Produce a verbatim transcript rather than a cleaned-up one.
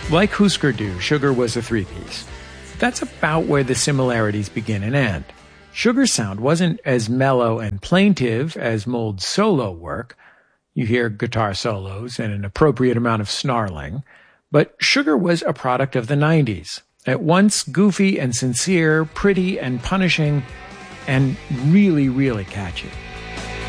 Like Husker Du, Sugar was a three-piece. That's about where the similarities begin and end. Sugar's sound wasn't as mellow and plaintive as Mould's solo work. You hear guitar solos and an appropriate amount of snarling. But Sugar was a product of the nineties. At once goofy and sincere, pretty and punishing, and really, really catchy.